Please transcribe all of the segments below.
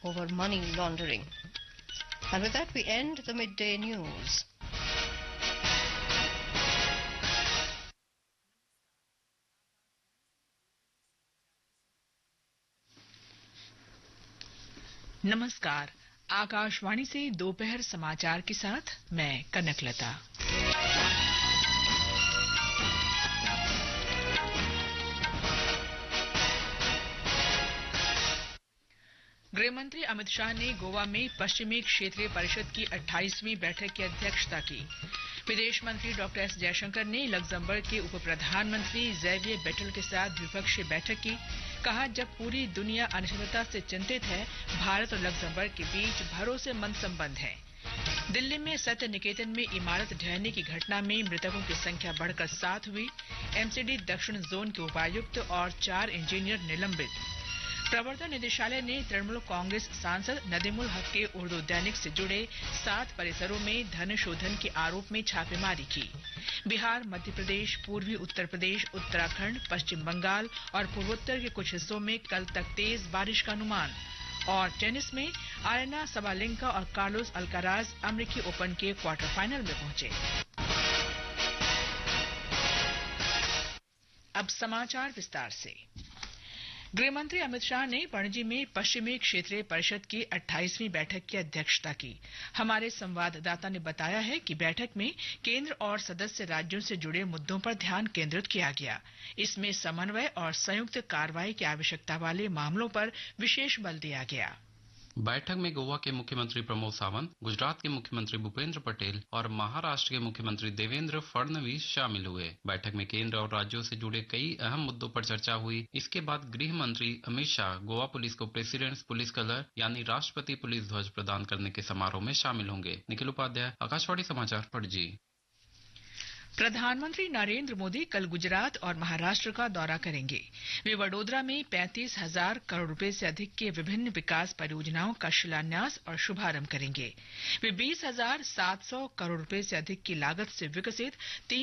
over money laundering. And with that, we end the midday news. नमस्कार, आकाशवाणी से दोपहर समाचार के साथ मैं कनकलता। गृहमंत्री अमित शाह ने गोवा में पश्चिमी क्षेत्रीय परिषद की 28वीं बैठक की अध्यक्षता की। विदेश मंत्री डॉ. एस. जयशंकर ने लग्जमबर्ग के उप प्रधानमंत्री ज़ेवियर बेटल के साथ द्विपक्षीय बैठक की। कहा, जब पूरी दुनिया अनिश्चितता से चिंतित है, भारत और लग्जमबर्ग के बीच भरोसेमंद संबंध हैं। दिल्ली में सत्य निकेतन में इमारत ढहने की घटना में मृतकों की संख्या बढ़कर 7 हुई। एमसीडी दक्षिण जोन के उपायुक्त और 4 इंजीनियर निलंबित। प्रवर्तन निदेशालय ने तृणमूल कांग्रेस सांसद नदीमुल हक के उर्दू दैनिक से जुड़े 7 परिसरों में धन शोधन के आरोप में छापेमारी की। बिहार, मध्य प्रदेश, पूर्वी उत्तर प्रदेश, उत्तराखंड, पश्चिम बंगाल और पूर्वोत्तर के कुछ हिस्सों में कल तक तेज बारिश का अनुमान। और टेनिस में आरेना सबालेंका और कार्लोस अल्काराज अमेरिकी ओपन के क्वार्टर फाइनल में पहुंचे। अब समाचार विस्तार से। गृहमंत्री अमित शाह ने पणजी में पश्चिमी क्षेत्रीय परिषद की 28वीं बैठक की अध्यक्षता की। हमारे संवाददाता ने बताया है कि बैठक में केंद्र और सदस्य राज्यों से जुड़े मुद्दों पर ध्यान केंद्रित किया गया। इसमें समन्वय और संयुक्त कार्रवाई की आवश्यकता वाले मामलों पर विशेष बल दिया गया। बैठक में गोवा के मुख्यमंत्री प्रमोद सावंत, गुजरात के मुख्यमंत्री भूपेंद्र पटेल और महाराष्ट्र के मुख्यमंत्री देवेंद्र फडणवीस शामिल हुए। बैठक में केंद्र और राज्यों से जुड़े कई अहम मुद्दों पर चर्चा हुई। इसके बाद गृह मंत्री अमित शाह गोवा पुलिस को प्रेसिडेंट्स पुलिस कलर यानी राष्ट्रपति पुलिस ध्वज प्रदान करने के समारोह में शामिल होंगे। निखिल उपाध्याय, आकाशवाणी समाचार, पणजी। प्रधानमंत्री नरेंद्र मोदी कल गुजरात और महाराष्ट्र का दौरा करेंगे। वे वडोदरा में 35,000 करोड़ रुपए से अधिक के विभिन्न विकास परियोजनाओं का शिलान्यास और शुभारंभ करेंगे। वे 20,700 करोड़ रुपए से अधिक की लागत से विकसित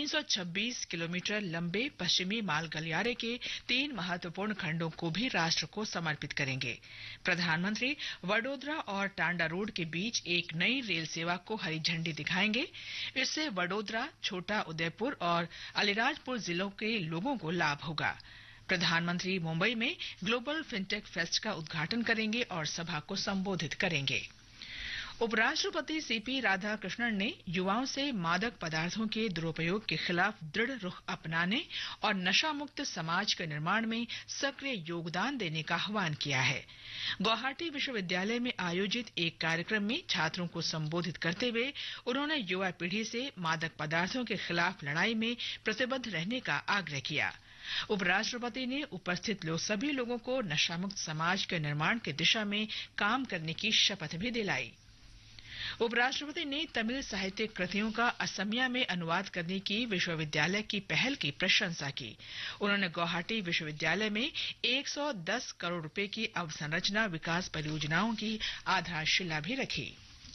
326 किलोमीटर लंबे पश्चिमी माल गलियारे के 3 महत्वपूर्ण खंडों को भी राष्ट्र को समर्पित करेंगे। प्रधानमंत्री वडोदरा और टांडा रोड के बीच एक नई रेल सेवा को हरी झंडी दिखाएंगे। इससे वडोदरा, छोटा उदयपुर और अलीराजपुर जिलों के लोगों को लाभ होगा। प्रधानमंत्री मुंबई में ग्लोबल फिनटेक फेस्ट का उद्घाटन करेंगे और सभा को संबोधित करेंगे। उपराष्ट्रपति सीपी राधाकृष्णन ने युवाओं से मादक पदार्थों के दुरुपयोग के खिलाफ दृढ़ रुख अपनाने और नशा मुक्त समाज के निर्माण में सक्रिय योगदान देने का आह्वान किया है। गुवाहाटी विश्वविद्यालय में आयोजित एक कार्यक्रम में छात्रों को संबोधित करते हुए उन्होंने युवा पीढ़ी से मादक पदार्थों के खिलाफ लड़ाई में प्रतिबद्ध रहने का आग्रह किया। उपराष्ट्रपति ने उपस्थित सभी लोगों को नशामुक्त समाज के निर्माण की दिशा में काम करने की शपथ भी दिलाई। उपराष्ट्रपति ने तमिल साहित्य कृतियों का असमिया में अनुवाद करने की विश्वविद्यालय की पहल की प्रशंसा की। उन्होंने गुवाहाटी विश्वविद्यालय में 110 करोड़ रुपए की अवसंरचना विकास परियोजनाओं की आधारशिला भी रखी।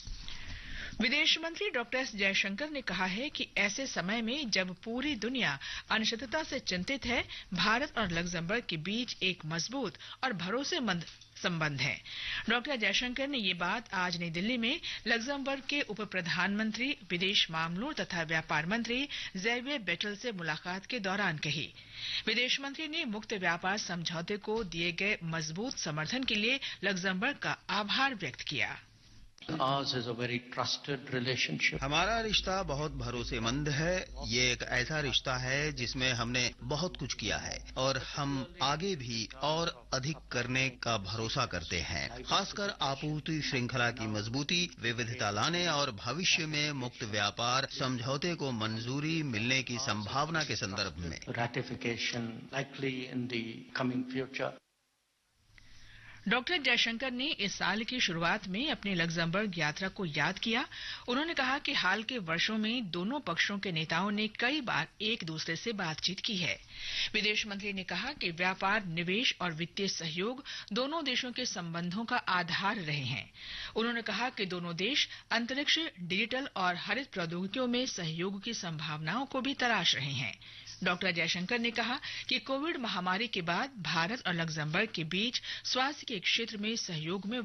विदेश मंत्री डॉ. एस. जयशंकर ने कहा है कि ऐसे समय में जब पूरी दुनिया अनिश्चितता से चिंतित है, भारत और लग्जमबर्ग के बीच एक मजबूत और भरोसेमंद संबंध है। डॉ. जयशंकर ने ये बात आज नई दिल्ली में लग्जमबर्ग के उप प्रधानमंत्री, विदेश मामलों तथा व्यापार मंत्री ज़ेवियर बेटल से मुलाकात के दौरान कही। विदेश मंत्री ने मुक्त व्यापार समझौते को दिए गए मजबूत समर्थन के लिए लग्जमबर्ग का आभार व्यक्त किया। Ours is a very trusted relationship. हमारा रिश्ता बहुत भरोसेमंद है। ये एक ऐसा रिश्ता है जिसमें हमने बहुत कुछ किया है और हम आगे भी और अधिक करने का भरोसा करते हैं, खासकर आपूर्ति श्रृंखला की मजबूती, विविधता लाने और भविष्य में मुक्त व्यापार समझौते को मंजूरी मिलने की संभावना के संदर्भ में। Ratification likely in the coming future. Doctor Jaishankar ने इस साल की शुरुआत में अपनी लग्जमबर्ग यात्रा को याद किया। उन्होंने कहा कि हाल के वर्षों में दोनों पक्षों के नेताओं ने कई बार एक दूसरे से बातचीत की है। विदेश मंत्री ने कहा कि व्यापार, निवेश और वित्तीय सहयोग दोनों देशों के संबंधों का आधार रहे हैं। उन्होंने कहा कि दोनों देश अंतरिक्ष, डिजिटल और हरित प्रौद्योगिकियों में सहयोग की संभावनाओं को भी तलाश रहे हैं। डॉक्टर जयशंकर ने कहा कि कोविड महामारी के बाद भारत और लग्जमबर्ग के बीच स्वास्थ्य के क्षेत्र में सहयोग में